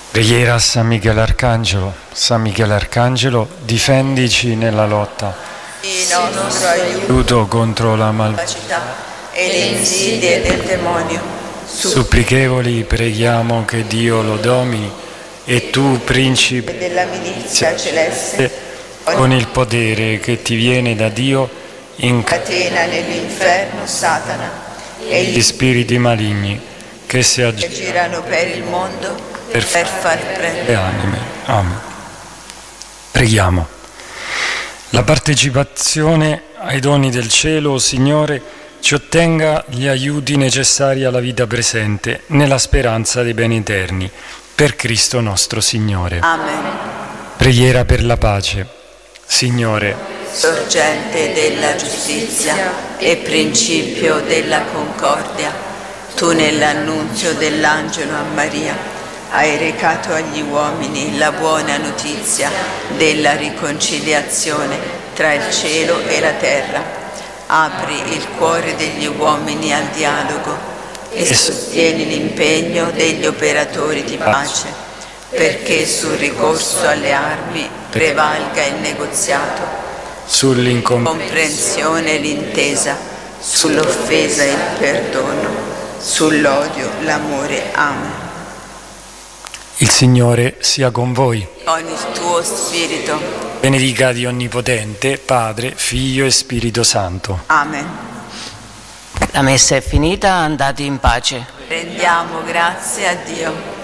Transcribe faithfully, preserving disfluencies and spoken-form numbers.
Preghiera a San Michele Arcangelo. San Michele Arcangelo, difendici nella lotta. Il nostro Aiuto contro la malvagità malvagità e le insidie del demonio. Supplichevoli preghiamo che Dio lo domini, e tu, principe Della milizia celeste, con il potere che ti viene da Dio, catena nell'inferno Satana e gli gli spiriti maligni che si che agitano girano per il mondo per per far le prendere. anime. Amen. Preghiamo. La partecipazione ai doni del cielo, o Signore, ci ottenga gli aiuti necessari alla vita presente, nella speranza dei beni eterni. Per Cristo nostro Signore. Amen. Preghiera per la pace. Signore, Sorgente della giustizia e principio della concordia, tu nell'annunzio dell'angelo a Maria hai recato agli uomini la buona notizia della riconciliazione tra il cielo e la terra. Apri il cuore degli uomini al dialogo e sostieni l'impegno degli operatori di pace, perché sul ricorso alle armi prevalga il negoziato, sull'incomprensione comprensione l'intesa, sull'offesa il perdono, sull'odio l'amore. Amen. il Signore sia con voi. Con il tuo spirito. Benedica Dio Onnipotente, Padre, Figlio e Spirito Santo. Amen. La messa è finita, andate in pace. Rendiamo grazie a Dio.